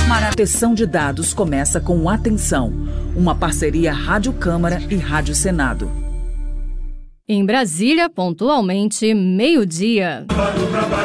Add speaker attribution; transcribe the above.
Speaker 1: Proteção de dados começa com Atenção, uma parceria Rádio Câmara e Rádio Senado.
Speaker 2: Em Brasília, pontualmente, 12:00.